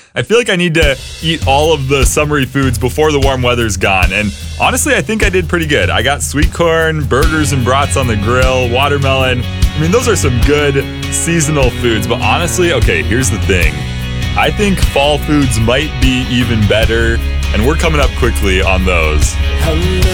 I feel like I need to eat all of the summery foods before the warm weather's gone. And honestly, I think I did pretty good. I got sweet corn, burgers and brats on the grill, watermelon. I mean, those are some good seasonal foods. But honestly, okay, here's the thing. I think fall foods might be even better, and we're coming up quickly on those.